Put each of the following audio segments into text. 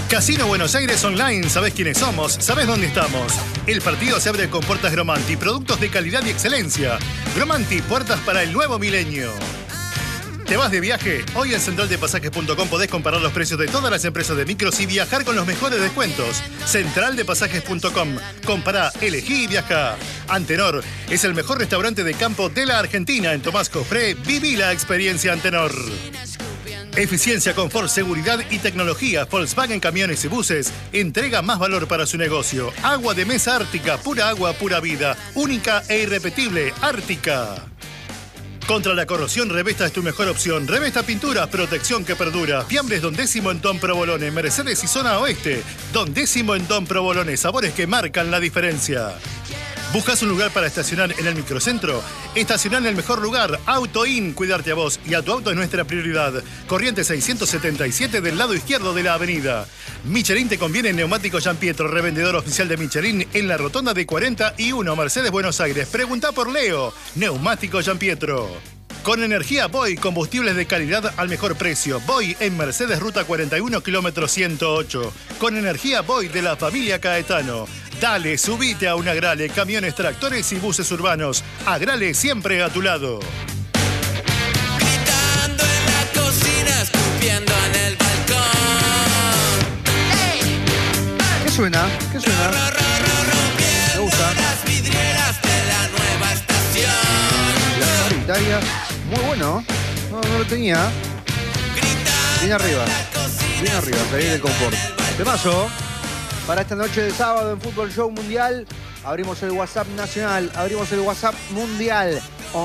Casino Buenos Aires Online, ¿sabés quiénes somos? ¿Sabés dónde estamos? El partido se abre con puertas Gromanti, productos de calidad y excelencia. Gromanti, puertas para el nuevo milenio. ¿Te vas de viaje? Hoy en centraldepasajes.com podés comparar los precios de todas las empresas de micros y viajar con los mejores descuentos. Centraldepasajes.com. Compará, elegí y viajá. Antenor es el mejor restaurante de campo de la Argentina. En Tomás Cofré, viví la experiencia Antenor. Eficiencia, confort, seguridad y tecnología. Volkswagen Camiones y Buses entrega más valor para su negocio. Agua de mesa Ártica, pura agua, pura vida. Única e irrepetible, Ártica. Contra la corrosión, Revesta es tu mejor opción. Revesta Pinturas, protección que perdura. Fiambres Don Décimo en Don Provolone, Mercedes y Zona Oeste. Don Décimo en Don Provolone, sabores que marcan la diferencia. ¿Buscas un lugar para estacionar en el microcentro? Estacionar en el mejor lugar. AutoIn, cuidarte a vos y a tu auto es nuestra prioridad. Corriente 677 del lado izquierdo de la avenida. Michelin te conviene en Neumático Gianpietro, revendedor oficial de Michelin en la rotonda de 41, Mercedes, Buenos Aires. Preguntá por Leo. Neumático Gianpietro. Con energía Boy, combustibles de calidad al mejor precio. Boy en Mercedes, ruta 41, kilómetro 108. Con energía Boy de la familia Caetano. Dale, subite a un Agrale, camiones, tractores y buses urbanos. Agrale siempre a tu lado. Gritando en la cocina, escupiendo en el balcón. ¿Qué suena? ¿Qué suena? Me gusta. Las vidrieras de la nueva estación. La solitaria. Muy bueno. No lo tenía. Bien arriba. Bien arriba, salir del confort. Temazo. Para esta noche de sábado en Fútbol Show Mundial, abrimos el WhatsApp nacional, abrimos el WhatsApp mundial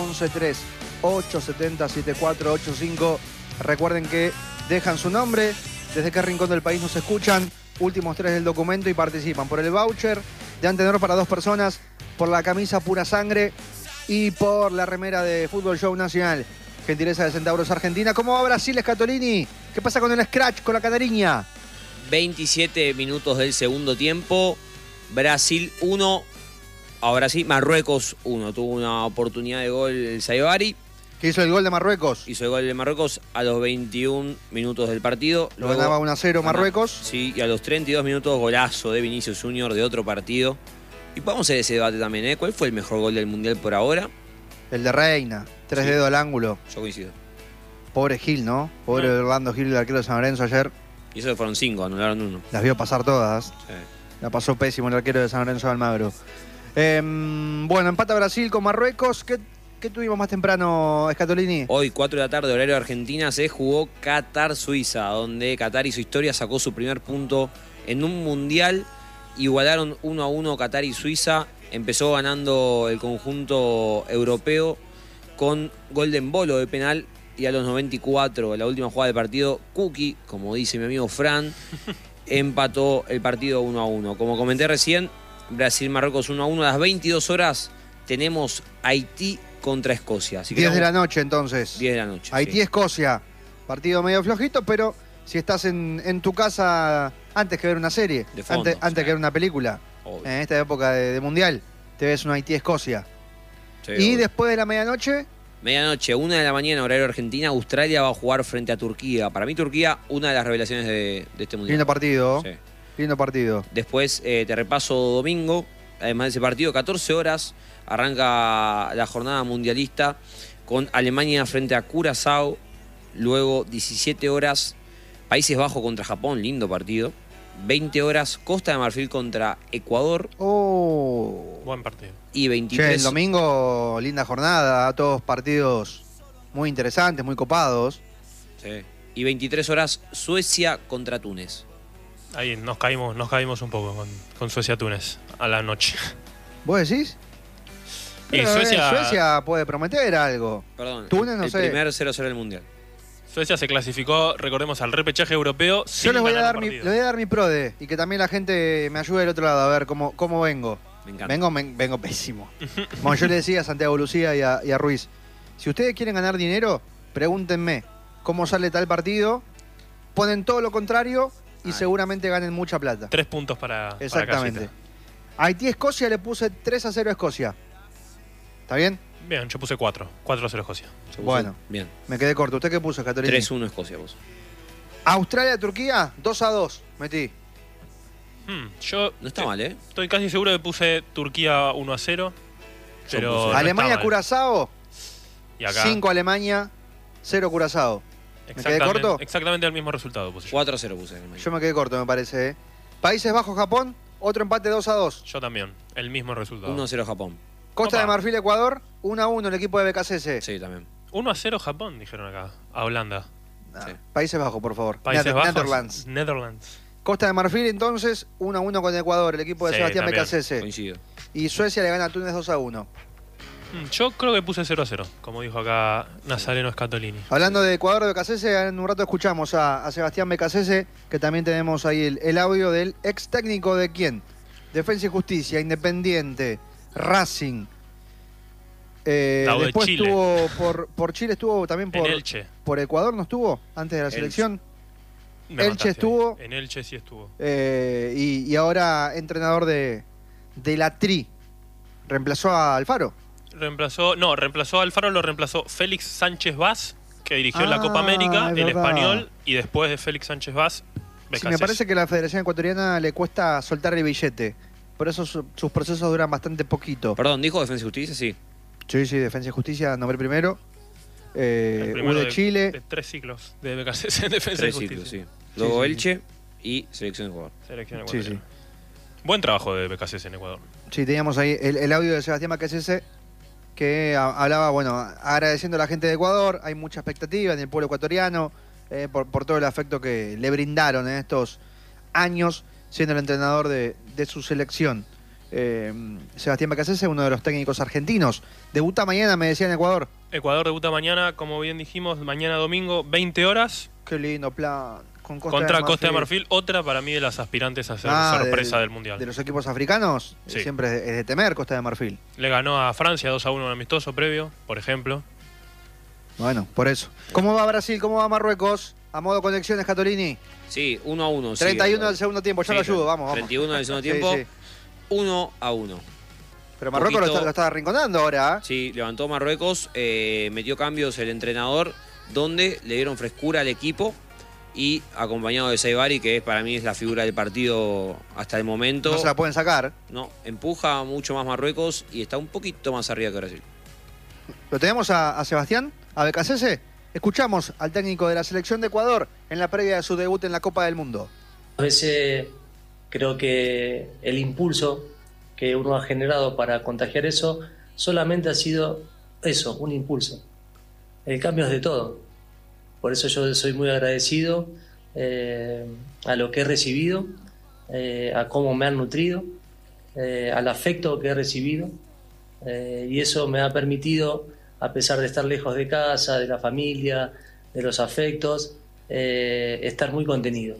113-870-7485. Recuerden que dejan su nombre, desde qué rincón del país nos escuchan, últimos 3 del documento y participan por el voucher de Antenor para 2 personas, por la camisa Pura Sangre y por la remera de Fútbol Show Nacional. Gentileza de Centauros Argentina. ¿Cómo va Brasil, Scatolini? ¿Qué pasa con el scratch, con la canariña? 27 minutos del segundo tiempo, Brasil 1, ahora sí, Marruecos 1. Tuvo una oportunidad de gol el Sayebari. ¿Qué hizo el gol de Marruecos? Hizo el gol de Marruecos a los 21 minutos del partido. Lo ganaba 1-0 Marruecos. Sí, y a los 32 minutos golazo de Vinicius Junior de otro partido. Y vamos a hacer ese debate también, ¿eh? ¿Cuál fue el mejor gol del Mundial por ahora? El de Reina, 3 dedos al ángulo. Yo coincido. Pobre Gil, ¿no? Pobre Orlando Gil, el arquero de San Lorenzo ayer. Y eso fueron 5, anularon 1. Las vio pasar todas. Sí. La pasó pésimo el arquero de San Lorenzo de Almagro. Bueno, empata Brasil con Marruecos. ¿Qué tuvimos más temprano, Scatolini? Hoy, 4 de la tarde, horario de Argentina, se jugó Qatar-Suiza, donde Qatar hizo historia, sacó su primer punto en un mundial. Igualaron 1-1 Qatar y Suiza. Empezó ganando el conjunto europeo con gol de embolo de penal. Y a los 94, la última jugada del partido, Cookie, como dice mi amigo Fran, empató el partido 1-1. Como comenté recién, Brasil-Marruecos 1-1. A las 22 horas tenemos Haití contra Escocia. Así que 10 de la noche, entonces. 10 de la noche. Haití-Escocia. Partido medio flojito, pero si estás en tu casa antes que ver una serie, De fondo, antes que ver una película, Obvio. en esta época de Mundial, te ves un Haití-Escocia. Sí, Y obvio. después de la medianoche... Medianoche, 1 de la mañana, horario Argentina, Australia va a jugar frente a Turquía. Para mí Turquía, una de las revelaciones de este mundial. Lindo partido. Sí. Lindo partido. Después te repaso domingo, además de ese partido, 14 horas, arranca la jornada mundialista con Alemania frente a Curazao. Luego 17 horas, Países Bajos contra Japón, lindo partido. 20 horas, Costa de Marfil contra Ecuador. Oh. Buen partido. Y 23... Che, el domingo, linda jornada, todos partidos muy interesantes, muy copados. Sí. Y 23 horas, Suecia contra Túnez. Ahí nos caímos un poco con Suecia-Túnez a la noche. ¿Vos decís? Y Pero, Suecia, Suecia puede prometer algo. Perdón, Túnez, no el sé. primer 0-0 del mundial. Suecia se clasificó, recordemos, al repechaje europeo Yo sin les voy a ganar dar un mi, partido. les voy a dar mi prode y que también la gente me ayude del otro lado a ver cómo vengo. Me encanta. Vengo pésimo. Como yo le decía a Santiago Lucía y a Ruiz, si ustedes quieren ganar dinero, pregúntenme cómo sale tal partido, ponen todo lo contrario y seguramente ganen mucha plata. 3 puntos para Exactamente. Casita. Haití-Escocia le puse 3-0 a Escocia. ¿Está bien? Bien, yo puse 4. 4-0 Escocia. Se puso Bueno. Bien. Me quedé corto. ¿Usted qué puso, Catolini? 3-1 Escocia, vos. Australia-Turquía, 2-2, metí. Yo No está mal, ¿eh? estoy casi seguro que puse Turquía 1-0. Pero no Alemania-Curazao, y acá 5 Alemania, 0 Curazao. ¿Me quedé corto? Exactamente el mismo resultado puse yo. 4-0 puse. Yo me quedé corto, me parece. Países Bajos-Japón, otro empate 2-2. Yo también, el mismo resultado. 1-0 Japón. Costa Opa. de Marfil-Ecuador, 1-1 el equipo de BKCS. Sí, también. 1-0 Japón, dijeron acá, a Holanda. Nah, Sí. Países Bajos, por favor. Países Bajos. Netherlands. Netherlands. Costa de Marfil, entonces, 1-1 con Ecuador, el equipo de Sí, Sebastián también. BKCS. Coincido. Y Suecia le gana a Túnez 2-1. Yo creo que puse 0-0, como dijo acá Nazareno Scatolini. Hablando de Ecuador de BKCS, en un rato escuchamos a Sebastián BKCS, que también tenemos ahí el audio del ex técnico de quién. Defensa y Justicia, Independiente, Racing. La U de Después Chile. estuvo por Chile, estuvo también En Elche. por Ecuador, ¿no estuvo? Antes de la Elche. selección. Me Elche mataste estuvo. ahí. En Elche sí estuvo. Y ahora entrenador de la Tri. Reemplazó a Alfaro. Reemplazó a Alfaro, lo reemplazó Félix Sánchez Vaz, que dirigió la Copa América, es el verdad. Español, y después de Félix Sánchez Vaz, Sí, me parece que a la Federación Ecuatoriana le cuesta soltar el billete. Por eso sus procesos duran bastante poquito. Perdón, ¿dijo Defensa y Justicia? Sí. Sí, Defensa y Justicia, nombre primero. el U primero de Chile. de 3 ciclos de BKCS en Defensa y 3 Justicia. ciclos, sí. Luego sí. Elche y Selección de Ecuador. Selección Sí, ecuatoriana. Buen trabajo de BKCS en Ecuador. Sí, teníamos ahí el audio de Sebastián BKCS que hablaba, bueno, agradeciendo a la gente de Ecuador. Hay mucha expectativa en el pueblo ecuatoriano por todo el afecto que le brindaron en estos años siendo el entrenador de su selección. Sebastián BKCS, uno de los técnicos argentinos. Debuta mañana, me decía, en Ecuador. Ecuador debuta mañana, como bien dijimos, mañana domingo, 20 horas, Qué lindo plan. Con contra Costa de Marfil. Otra para mí de las aspirantes a ser sorpresa del Mundial. De los equipos africanos, Sí. siempre es de temer Costa de Marfil. Le ganó a Francia 2-1 un amistoso previo, por ejemplo. Bueno, por eso. ¿Cómo va Brasil? ¿Cómo va Marruecos? A modo conexiones, Catolini. Sí, 1-1. 31 del segundo tiempo, ya lo ayudo, vamos. 31 del segundo Sí, tiempo, sí. 1-1. Pero Marruecos Poquito. lo está arrinconando ahora. Sí, levantó Marruecos, metió cambios el entrenador, donde le dieron frescura al equipo y acompañado de Saibari, que para mí es la figura del partido hasta el momento. No se la pueden sacar. No, empuja mucho más Marruecos y está un poquito más arriba que Brasil. Lo tenemos a Sebastián, a BKCS. Escuchamos al técnico de la selección de Ecuador en la previa de su debut en la Copa del Mundo. A veces creo que el impulso que uno ha generado para contagiar eso solamente ha sido eso, un impulso. El cambio es de todo. Por eso yo soy muy agradecido a lo que he recibido, a cómo me han nutrido, al afecto que he recibido. Y eso me ha permitido, a pesar de estar lejos de casa, de la familia, de los afectos, estar muy contenido.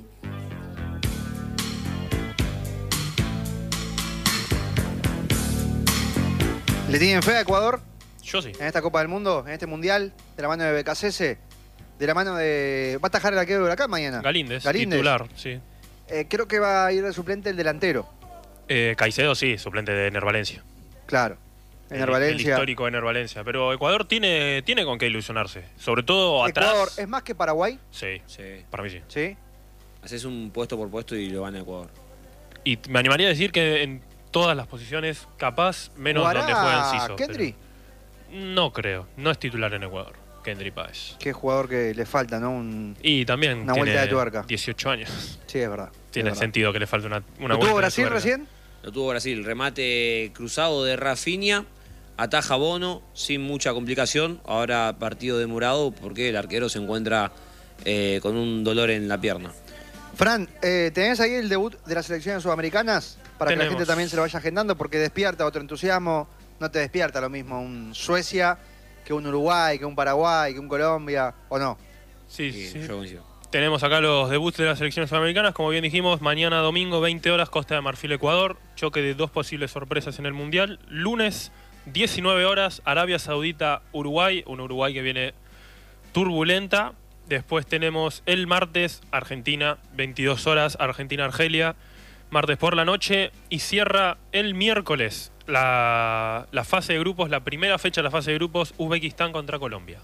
¿Le tienen fe a Ecuador Yo sí. en esta Copa del Mundo, en este Mundial, de la mano de BKCS? De la mano de... ¿Va a atajar el arquero de Huracán mañana? Galíndez, Galíndez. titular, sí. Creo que va a ir de suplente el delantero. Caicedo sí, suplente de Ener Valencia. Claro. En El Valencia. histórico Ener Valencia. Pero Ecuador tiene con qué ilusionarse. Sobre todo atrás. Ecuador es más que Paraguay, Sí, Sí. para mí sí. ¿sí? Haces un puesto por puesto y lo van a Ecuador. Y me animaría a decir que en todas las posiciones, capaz, menos ¿Jugará donde juega Enciso. Kendry? pero No creo. No es titular en Ecuador, Kendry Páez. Qué jugador que le falta, ¿no? Y también Una tiene vuelta de tuerca. 18 años. Sí, es verdad. Tiene es verdad. sentido que le falte una ¿Lo vuelta tuvo de Brasil tuerca. recién? Lo tuvo Brasil, remate cruzado de Rafinha, ataja Bono sin mucha complicación. Ahora partido demorado porque el arquero se encuentra con un dolor en la pierna. Fran, ¿tenés ahí el debut de las selecciones sudamericanas? Para que la Tenemos. gente también se lo vaya agendando, porque despierta otro entusiasmo. No te despierta lo mismo un Suecia que un Uruguay, que un Paraguay, que un Colombia, ¿o no? Sí, Sí, sí. yo coincido. Tenemos acá los debuts de las selecciones sudamericanas. Como bien dijimos, mañana domingo, 20 horas, Costa de Marfil, Ecuador. Choque de dos posibles sorpresas en el Mundial. Lunes, 19 horas, Arabia Saudita, Uruguay. Un Uruguay que viene turbulenta. Después tenemos el martes, Argentina, 22 horas, Argentina-Argelia. Martes por la noche. Y cierra el miércoles la fase de grupos, la primera fecha de la fase de grupos, Uzbekistán contra Colombia.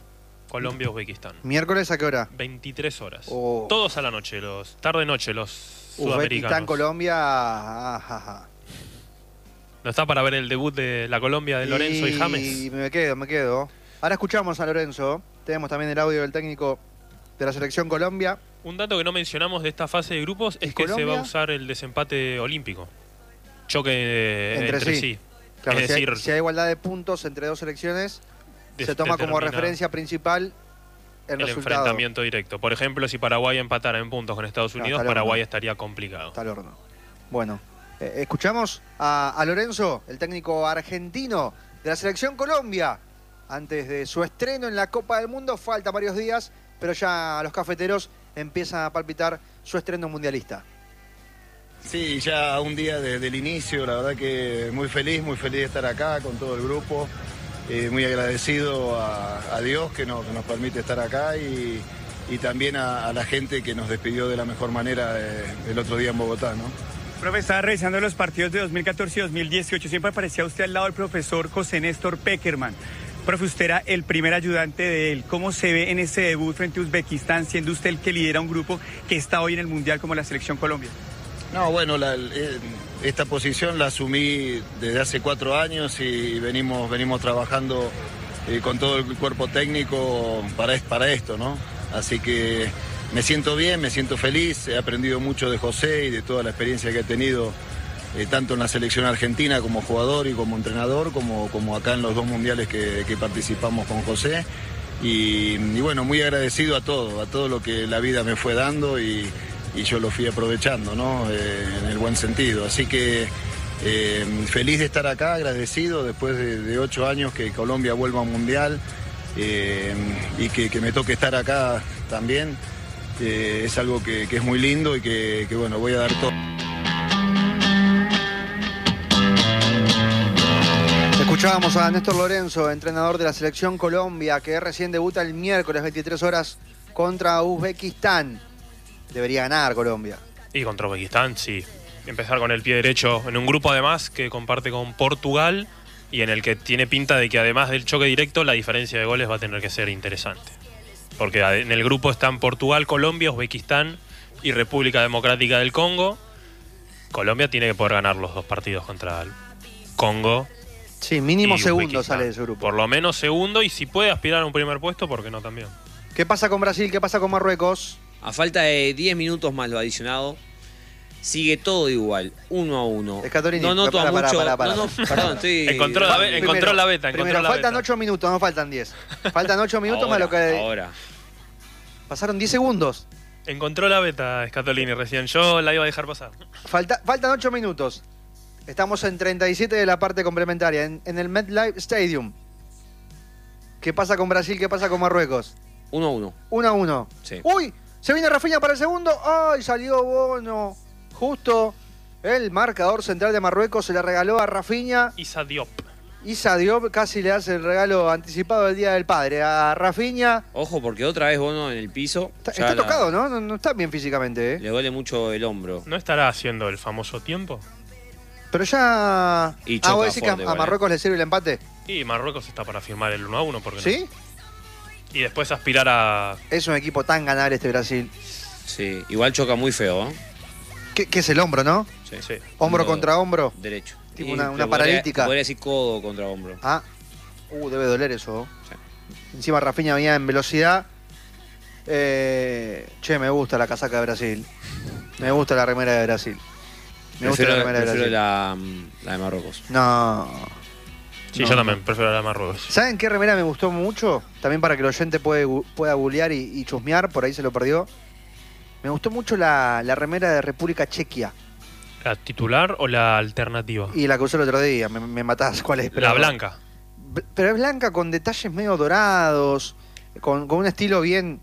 Colombia-Uzbekistán. ¿Miércoles a qué hora? 23 horas. Oh. Todos a la noche, tarde-noche los sudamericanos. Uzbekistán, Colombia. Ajá. ¿No está para ver el debut de la Colombia de Lorenzo y James? Y me quedo. Ahora escuchamos a Lorenzo. Tenemos también el audio del técnico de la selección Colombia. Un dato que no mencionamos de esta fase de grupos es que se va a usar el desempate olímpico. Choque entre sí. Claro, es decir, si hay igualdad de puntos entre dos selecciones, se toma como referencia principal el resultado. Enfrentamiento directo. Por ejemplo, si Paraguay empatara en puntos con Estados Unidos, Paraguay estaría complicado. Está al horno. Bueno, escuchamos a Lorenzo, el técnico argentino de la selección Colombia. Antes de su estreno en la Copa del Mundo, falta varios días, pero ya los cafeteros empiezan a palpitar su estreno mundialista. Sí, ya un día del inicio, la verdad que muy feliz de estar acá con todo el grupo, muy agradecido a Dios que nos permite estar acá y también a la gente que nos despidió de la mejor manera el otro día en Bogotá, ¿no? Profe, estaba revisando los partidos de 2014 y 2018, siempre aparecía usted al lado del profesor José Néstor Pekerman. Profe, usted era el primer ayudante de él. ¿Cómo se ve en ese debut frente a Uzbekistán, siendo usted el que lidera un grupo que está hoy en el Mundial como la Selección Colombia? No, bueno, esta posición la asumí desde hace 4 años y venimos trabajando con todo el cuerpo técnico para esto, ¿no? Así que me siento bien, me siento feliz, he aprendido mucho de José y de toda la experiencia que he tenido, tanto en la selección argentina como jugador y como entrenador, como acá en los 2 mundiales que participamos con José. Y bueno, muy agradecido a todo lo que la vida me fue dando y yo lo fui aprovechando, ¿no? En el buen sentido. Así que feliz de estar acá, agradecido después de 8 años que Colombia vuelva a un mundial y que me toque estar acá también. Es algo que es muy lindo y que bueno, voy a dar todo. Escuchábamos a Néstor Lorenzo, entrenador de la selección Colombia, que recién debuta el miércoles 23 horas contra Uzbekistán. Debería ganar Colombia. Y contra Uzbekistán, sí. Empezar con el pie derecho en un grupo además que comparte con Portugal y en el que tiene pinta de que además del choque directo la diferencia de goles va a tener que ser interesante. Porque en el grupo están Portugal, Colombia, Uzbekistán y República Democrática del Congo. Colombia tiene que poder ganar los 2 partidos contra el Congo. Sí, mínimo segundo sale de su grupo. Por lo menos segundo, y si puede aspirar a un primer puesto, ¿por qué no también? ¿Qué pasa con Brasil? ¿Qué pasa con Marruecos? A falta de 10 minutos más lo adicionado, sigue todo igual, 1-1. Escatorini, no noto a mucho. para. No, perdón, estoy. Encontró la beta. Primero, faltan 8 minutos, no faltan 10. Faltan 8 minutos ahora, más lo que. Ahora. Pasaron 10 segundos. Encontró la beta, Scatolini, recién. Yo la iba a dejar pasar. Faltan 8 minutos. Estamos en 37 de la parte complementaria, en el MetLife Stadium. ¿Qué pasa con Brasil? ¿Qué pasa con Marruecos? 1-1. 1-1. Sí. ¡Uy! Se viene Rafinha para el segundo. ¡Ay! Salió Bono. Justo el marcador central de Marruecos se le regaló a Rafinha. Issa Diop Casi le hace el regalo anticipado del Día del Padre a Rafinha. Ojo, porque otra vez Bono en el piso. Está tocado, ¿no? No está bien físicamente, ¿eh? Le duele mucho el hombro. ¿No estará haciendo el famoso tiempo? Pero ya... Y choca ¿vos decís fuerte, que a Marruecos le sirve el empate? Y Marruecos está para firmar el 1-1, ¿por qué no? ¿Sí? Y después aspirar a... Es un equipo tan ganable este Brasil. Sí, igual choca muy feo, ¿eh? ¿Qué es el hombro, no? Sí. Hombro contra hombro. Derecho. Tipo Y una paralítica. Podría decir codo contra hombro. Ah. Debe doler eso. Sí. Encima Rafinha venía en velocidad. Me gusta la casaca de Brasil. Me gusta la remera de Brasil. Prefiero la de Marruecos. No. Sí, yo también prefiero la de Marruecos. ¿Saben qué remera me gustó mucho? También para que el oyente pueda googlear y chusmear, por ahí se lo perdió. Me gustó mucho la remera de República Chequia. ¿La titular o la alternativa? Y la que usé el otro día, me matás. ¿Cuál es? La blanca. Pero es blanca con detalles medio dorados, con un estilo bien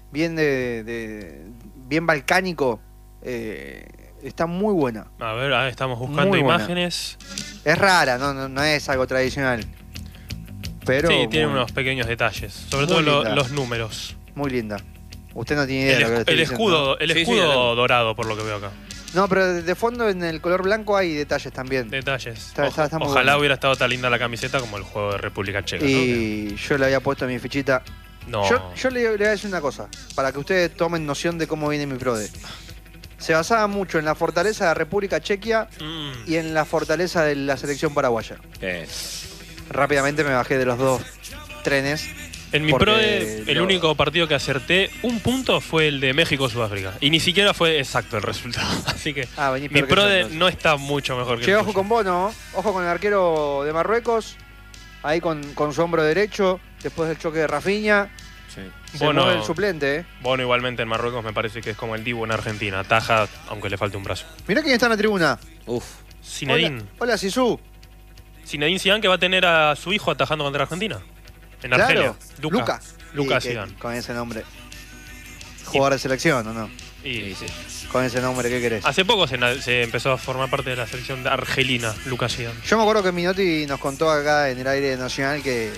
balcánico. Está muy buena. A ver, estamos buscando imágenes. Es rara, no es algo tradicional. Pero sí, tiene unos pequeños detalles. Sobre todo los números. Muy linda. Usted no tiene idea de lo que le estoy diciendo, diciendo, ¿no? El escudo dorado, por lo que veo acá. No, pero de fondo en el color blanco hay detalles también. Detalles. Está muy Ojalá bueno. Hubiera estado tan linda la camiseta como el juego de República Checa. Y yo le había puesto mi fichita No. Yo le voy a decir una cosa, para que ustedes tomen noción de cómo viene mi PRODE. Se basaba mucho en la fortaleza de la República Chequia y en la fortaleza de la selección paraguaya. Rápidamente me bajé de los dos trenes. En mi PRODE, el único partido que acerté un punto fue el de México-Sudáfrica. Y ni siquiera fue exacto el resultado. Así que mi PRODE no está mucho mejor que che, el ojo tuyo. con Bono, ojo con el arquero de Marruecos. Ahí con su hombro derecho, después del choque de Rafinha. Sí. Se mueve el suplente, Bono igualmente en Marruecos me parece que es como el Dibu en Argentina. Ataja, aunque le falte un brazo. Mirá quién está en la tribuna. Zinedine. Hola Zizou. Zinedine Zidane, que va a tener a su hijo atajando contra Argentina. En Argelia. Luca. Lucas Sí, Zidane. con ese nombre. Jugador de selección, ¿o no? Y sí. Con ese nombre, ¿qué querés? Hace poco se empezó a formar parte de la selección argelina, Lucas Zidane. Yo me acuerdo que Minotti nos contó acá en el aire nacional que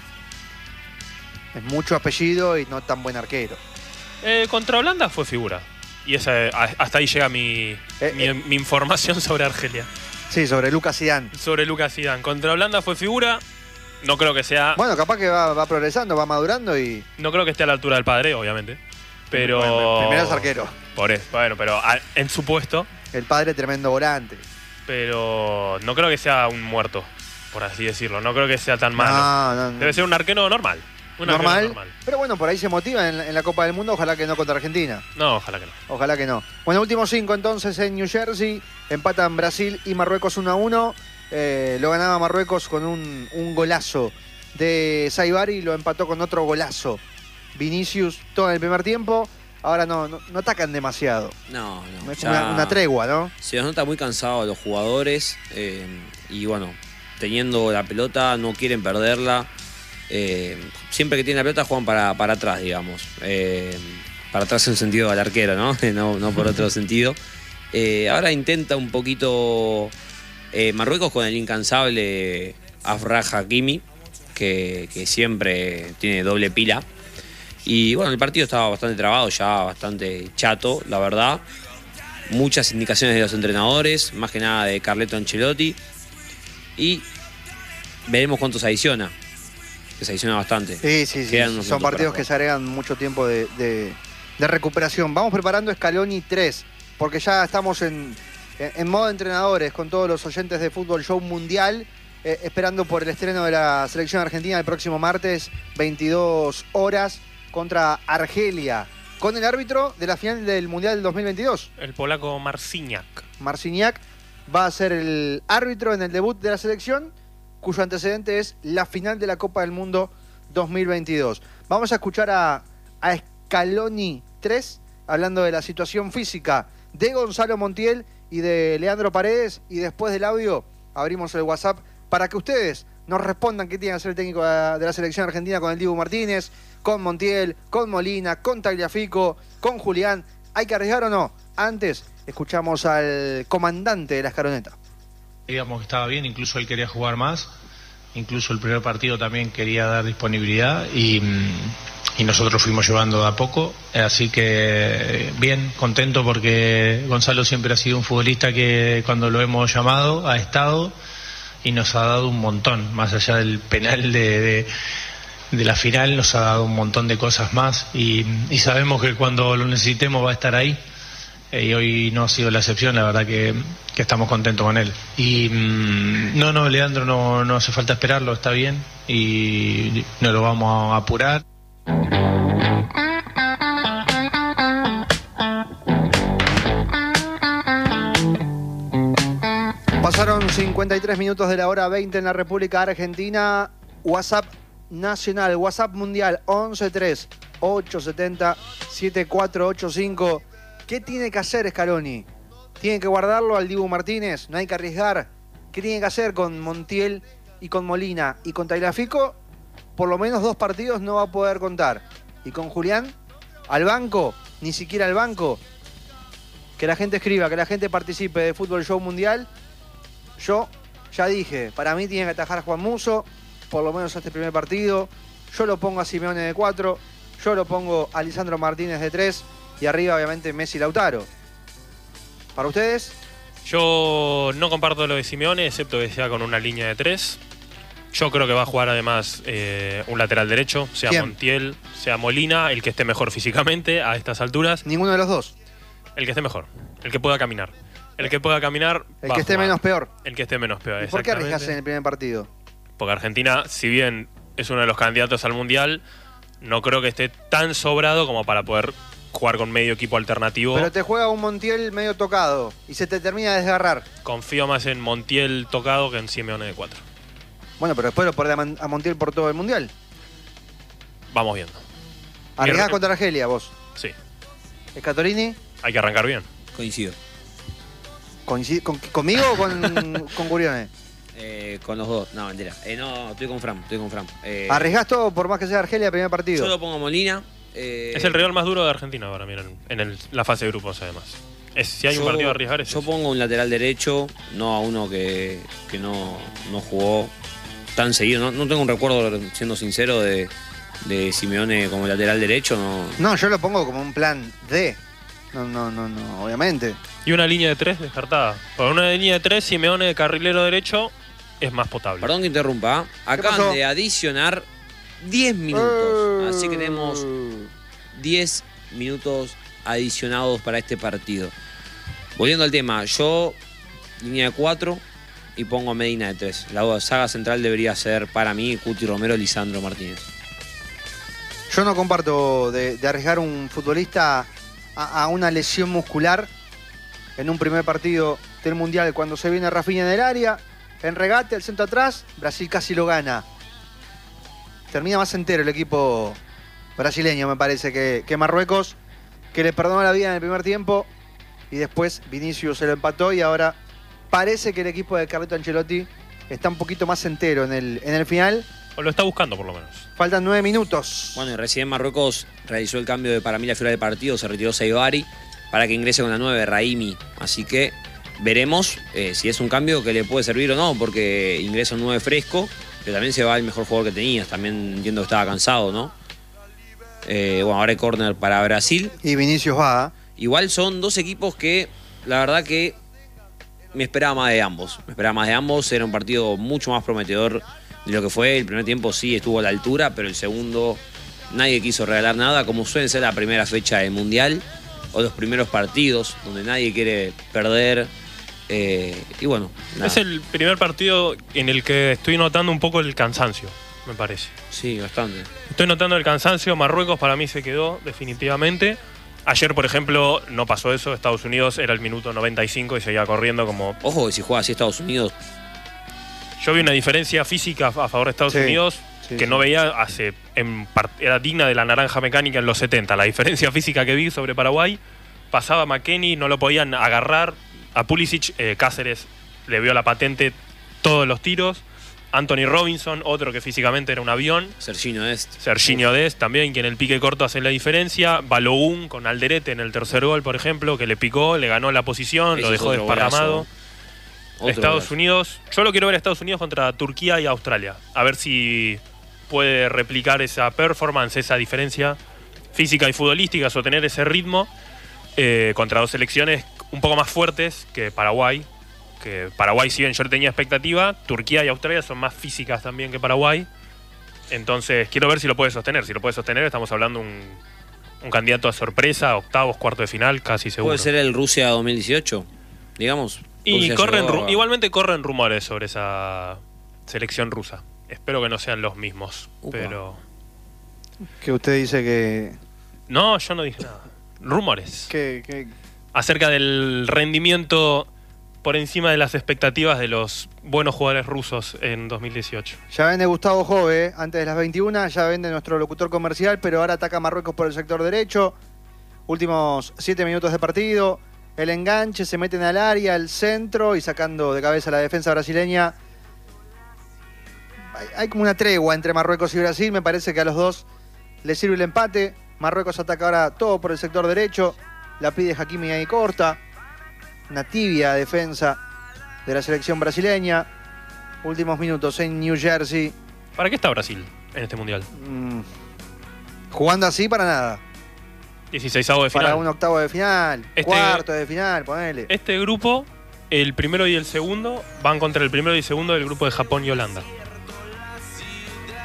es mucho apellido y no tan buen arquero. Contra Holanda fue figura. Y hasta ahí llega mi información sobre Argelia. Sí, sobre Lucas Zidane. Sobre Lucas Zidane. Contra Holanda fue figura. No creo que sea... Bueno, capaz que va progresando, va madurando y... No creo que esté a la altura del padre, obviamente. Pero... Bueno, primero es arquero. Por eso, bueno, pero en su puesto. El padre tremendo volante. Pero no creo que sea un muerto, por así decirlo. No creo que sea tan malo. No. Debe ser un arquero normal. Normal. Pero bueno, por ahí se motiva en la Copa del Mundo. Ojalá que no contra Argentina. No, ojalá que no. Ojalá que no. Bueno, últimos 5 entonces en New Jersey. Empatan Brasil y Marruecos 1-1. Lo ganaba Marruecos con un golazo de Saibari. Lo empató con otro golazo Vinicius todo en el primer tiempo. Ahora no atacan demasiado. No. Es una tregua, ¿no? Se los nota muy cansados los jugadores. Y bueno, teniendo la pelota, no quieren perderla. Siempre que tienen la pelota juegan para atrás, digamos. Para atrás en el sentido del arquero, ¿no? No por otro sentido. Ahora intenta un poquito Marruecos con el incansable Afrah Hakimi, que siempre tiene doble pila. Y bueno, el partido estaba bastante trabado, ya bastante chato, la verdad. Muchas indicaciones de los entrenadores, más que nada de Carleto Ancelotti. Y veremos cuánto se adiciona. Que se adiciona bastante. Sí. Son partidos que se agregan mucho tiempo de recuperación. Vamos preparando Scaloni 3, porque ya estamos en modo entrenadores con todos los oyentes de Fútbol Show Mundial, esperando por el estreno de la selección argentina el próximo martes, 22 horas, contra Argelia, con el árbitro de la final del Mundial del 2022. El polaco Marciniak. Marciniak va a ser el árbitro en el debut de la selección, cuyo antecedente es la final de la Copa del Mundo 2022. Vamos a escuchar a Scaloni 3, hablando de la situación física de Gonzalo Montiel y de Leandro Paredes, y después del audio abrimos el WhatsApp para que ustedes nos respondan qué tiene que hacer el técnico de la selección argentina con el Dibu Martínez, con Montiel, con Molina, con Tagliafico, con Julián. ¿Hay que arriesgar o no? Antes escuchamos al comandante de la escaloneta. Digamos que estaba bien, incluso él quería jugar más, incluso el primer partido también quería dar disponibilidad y nosotros fuimos llevando de a poco, así que bien, contento porque Gonzalo siempre ha sido un futbolista que cuando lo hemos llamado ha estado y nos ha dado un montón, más allá del penal de la final, nos ha dado un montón de cosas más y sabemos que cuando lo necesitemos va a estar ahí. Y hoy no ha sido la excepción, la verdad que estamos contentos con él. Y no, Leandro, no hace falta esperarlo, está bien y no lo vamos a apurar. Pasaron 53 minutos de la hora 20 en la República Argentina. WhatsApp nacional, WhatsApp mundial 1138707485. ¿Qué tiene que hacer Scaloni? ¿Tiene que guardarlo al Dibu Martínez? ¿No hay que arriesgar? ¿Qué tiene que hacer con Montiel y con Molina? Y con Tagliafico, por lo menos 2 partidos no va a poder contar. Y con Julián, al banco, ni siquiera al banco. Que la gente escriba, que la gente participe de Fútbol Show Mundial. Yo ya dije, para mí tiene que atajar Juan Musso, por lo menos este primer partido. Yo lo pongo a Simeone de 4, yo lo pongo a Lisandro Martínez de 3 y arriba obviamente Messi y Lautaro. ¿Para ustedes? Yo no comparto lo de Simeone, excepto que sea con una línea de 3. Yo creo que va a jugar además un lateral derecho, sea ¿Quién? Montiel, sea Molina, el que esté mejor físicamente a estas alturas. Ninguno de los dos. El que esté mejor, el que pueda caminar. El que pueda caminar. El va que a esté jugar. menos peor. El que esté menos peor. ¿Y por qué exactamente. arriesgas en el primer partido? Porque Argentina, si bien es uno de los candidatos al Mundial, no creo que esté tan sobrado como para poder jugar con medio equipo alternativo. Pero te juega un Montiel medio tocado y se te termina de desgarrar. Confío más en Montiel tocado que en Simeone de 4. Bueno, pero después lo perdés a Montiel por todo el Mundial. Vamos viendo. Arriesgás contra Argelia, vos. Sí, Scatolini, hay que arrancar bien. Coincido. ¿conmigo o con Curione? Con los dos. No, mentira. No, estoy con Fran. ¿Arriesgás todo por más que sea Argelia primer partido? Yo lo pongo a Molina. Es el rival más duro de Argentina para mí en la fase de grupos, además. Si hay un partido a arriesgar, es yo ese. pongo un lateral derecho, no a uno que no jugó tan seguido. No tengo un recuerdo, siendo sincero, de Simeone como lateral derecho. No, yo lo pongo como un plan D. No, obviamente. Y una línea de 3 descartada. Por una línea de 3, Simeone de carrilero derecho es más potable. Perdón que interrumpa. Acaban pasó? de adicionar 10 minutos. Así que tenemos 10 minutos adicionados para este partido. Volviendo al tema, yo línea de 4 y pongo a Medina de 3. La saga central debería ser para mí Cuti Romero, Lisandro Martínez. Yo no comparto de arriesgar un futbolista a una lesión muscular en un primer partido del Mundial. Cuando se viene Rafinha en el área, en regate, el centro atrás, Brasil casi lo gana. Termina más entero el equipo brasileño, me parece, que Marruecos, que le perdonó la vida en el primer tiempo y después Vinicius se lo empató y ahora parece que el equipo de Carleto Ancelotti está un poquito más entero en el final. O lo está buscando, por lo menos. Faltan 9 minutos. Bueno, y recién Marruecos realizó el cambio de para mí la figura del partido, se retiró Saibari para que ingrese con la 9 Raimi. Así que veremos si es un cambio que le puede servir o no, porque ingresa un 9 fresco, pero también se va el mejor jugador que tenías. También entiendo que estaba cansado, ¿no? Bueno, ahora hay córner para Brasil. Y Vinicius va. Igual son dos equipos que, la verdad que me esperaba más de ambos. Era un partido mucho más prometedor de lo que fue. El primer tiempo sí estuvo a la altura, pero el segundo nadie quiso regalar nada, como suele ser la primera fecha del Mundial o los primeros partidos, donde nadie quiere perder. Y bueno, nada. Es el primer partido en el que estoy notando un poco el cansancio, me parece. Sí, bastante. Estoy notando el cansancio. Marruecos para mí se quedó definitivamente. Ayer, por ejemplo, no pasó eso. Estados Unidos era el minuto 95 y seguía corriendo como... Ojo que si juega así Estados Unidos... Yo vi una diferencia física a favor de Estados Unidos que no veía era digna de la naranja mecánica en los 70. La diferencia física que vi sobre Paraguay, pasaba McKennie, no lo podían agarrar. A Pulisic, Cáceres le vio la patente todos los tiros. Anthony Robinson, otro que físicamente era un avión. Serginho Dest también, que en el pique corto hace la diferencia. Balogun con Alderete en el tercer gol, por ejemplo, que le picó, le ganó la posición, lo dejó desparramado. Estados Unidos, yo lo quiero ver a Estados Unidos contra Turquía y Australia. A ver si puede replicar esa performance, esa diferencia física y futbolística, sostener ese ritmo contra dos selecciones un poco más fuertes que Paraguay. Que Paraguay, si bien yo tenía expectativa, Turquía y Australia son más físicas también que Paraguay. Entonces quiero ver si lo puede sostener. Si lo puede sostener, estamos hablando un candidato a sorpresa, octavos, cuarto de final, casi seguro. ¿Puede ser el Rusia 2018? Digamos. Y igualmente corren rumores sobre esa selección rusa. Espero que no sean los mismos. Pero que usted dice que... No, yo no dije nada. Rumores. Que... Acerca del rendimiento por encima de las expectativas de los buenos jugadores rusos en 2018. Ya vende Gustavo Jove, antes de las 21, ya vende nuestro locutor comercial, pero ahora ataca a Marruecos por el sector derecho. Últimos 7 minutos de partido. El enganche, se meten al área, el centro y sacando de cabeza la defensa brasileña. Hay como una tregua entre Marruecos y Brasil. Me parece que a los dos les sirve el empate. Marruecos ataca ahora todo por el sector derecho. La pide Hakimi ahí corta. Una tibia defensa de la selección brasileña. Últimos minutos en New Jersey. ¿Para qué está Brasil en este mundial? Jugando así para nada. 16avos de final. Para un octavo de final, cuarto de final, ponele. Este grupo, el primero y el segundo, van contra el primero y segundo del grupo de Japón y Holanda.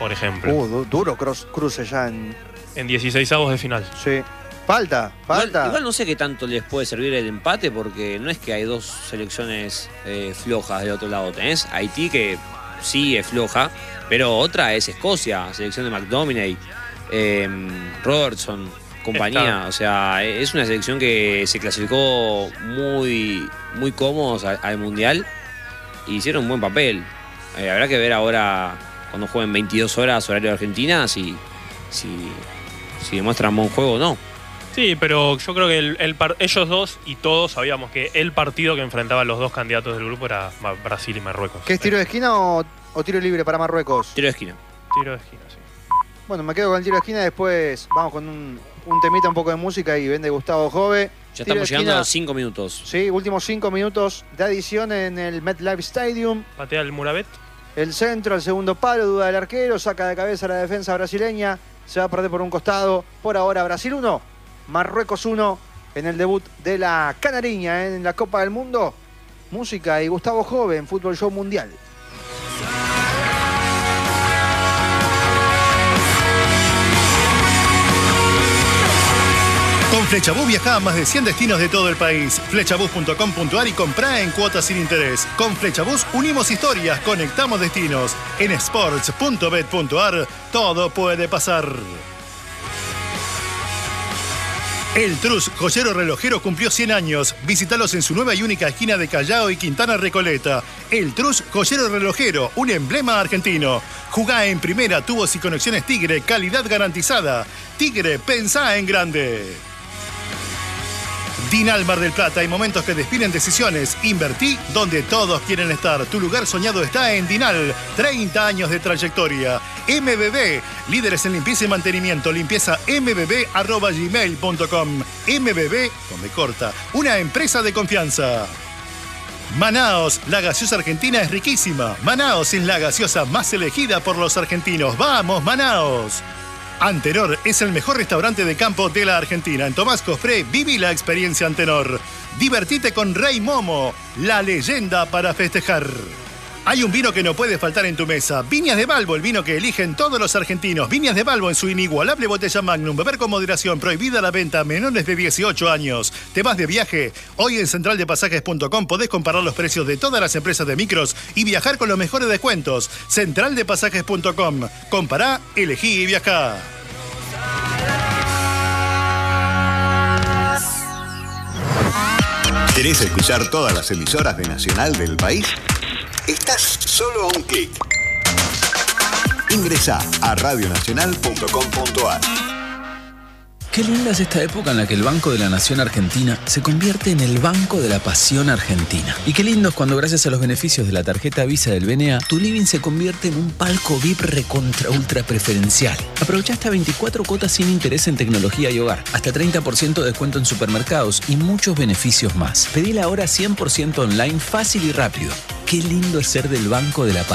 por ejemplo. Duro cruce ya en 16avos de final. Sí. Falta. Igual no sé qué tanto les puede servir el empate, porque no es que hay dos selecciones flojas del otro lado. Tenés Haití, que sí es floja, pero otra es Escocia, selección de McDominay, Robertson, compañía. O sea, es una selección que se clasificó muy, muy cómodos al Mundial y hicieron un buen papel. Habrá que ver ahora, cuando jueguen 22 horas horario de Argentina, si demuestran buen juego o no. Sí, pero yo creo que ellos dos y todos sabíamos que el partido que enfrentaban los dos candidatos del grupo era Brasil y Marruecos. ¿Qué es tiro de esquina o tiro libre para Marruecos? Tiro de esquina. Tiro de esquina, sí. Bueno, me quedo con el tiro de esquina, después vamos con un temita, un poco de música y vende Gustavo Jove. Ya estamos llegando a los 5 minutos. Sí, últimos 5 minutos de adición en el MetLife Stadium. Patea el Murabet. El centro, el segundo palo, duda del arquero, saca de cabeza la defensa brasileña, se va a perder por un costado. Por ahora Brasil 1, Marruecos 1 en el debut de la Canariña en la Copa del Mundo. Música y Gustavo Jove en Fútbol Show Mundial. Con Flechabús viajá a más de 100 destinos de todo el país. Flechabús.com.ar y comprá en cuotas sin interés. Con Flechabús unimos historias, conectamos destinos. En sports.bet.ar todo puede pasar. El Trus, joyero relojero, cumplió 100 años. Visítalos en su nueva y única esquina de Callao y Quintana Recoleta. El Trus, joyero relojero, un emblema argentino. Jugá en primera, tubos y conexiones Tigre, calidad garantizada. Tigre, pensá en grande. Dinal Mar del Plata, hay momentos que definen decisiones. Invertí donde todos quieren estar. Tu lugar soñado está en Dinal. 30 años de trayectoria. MBB, líderes en limpieza y mantenimiento. Limpieza mbb@gmail.com. MBB, con B corta, una empresa de confianza. Manaos, la gaseosa argentina es riquísima. Manaos es la gaseosa más elegida por los argentinos. ¡Vamos, Manaos! Antenor es el mejor restaurante de campo de la Argentina. En Tomás Cofré, viví la experiencia Antenor. Divertite con Rey Momo, la leyenda para festejar. Hay un vino que no puede faltar en tu mesa. Viñas de Balbo, el vino que eligen todos los argentinos. Viñas de Balbo en su inigualable botella Magnum. Beber con moderación. Prohibida la venta a menores de 18 años. ¿Te vas de viaje? Hoy en centraldepasajes.com podés comparar los precios de todas las empresas de micros y viajar con los mejores descuentos. Centraldepasajes.com. Compará, elegí y viajá. ¿Querés escuchar todas las emisoras de Nacional del país? Estás solo a un clic. Ingresá a radionacional.com.ar. Qué linda es esta época en la que el Banco de la Nación Argentina se convierte en el Banco de la Pasión Argentina. Y qué lindo es cuando, gracias a los beneficios de la tarjeta Visa del BNA, tu living se convierte en un palco VIP recontra ultra preferencial. Aprovecha hasta 24 cuotas sin interés en tecnología y hogar, hasta 30% de descuento en supermercados y muchos beneficios más. Pedila ahora 100% online, fácil y rápido. Qué lindo es ser del Banco de la Pasión.